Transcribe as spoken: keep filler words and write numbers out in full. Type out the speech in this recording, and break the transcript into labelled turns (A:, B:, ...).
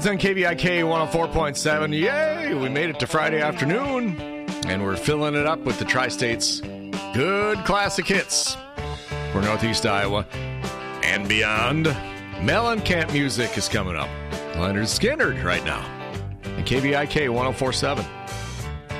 A: It's on K V I K one oh four point seven. Yay! We made it to Friday afternoon, and we're filling it up with the Tri-State's good classic hits for Northeast Iowa and beyond. Mellencamp music is coming up. Leonard Skinner right now. And K V I K one oh four point seven.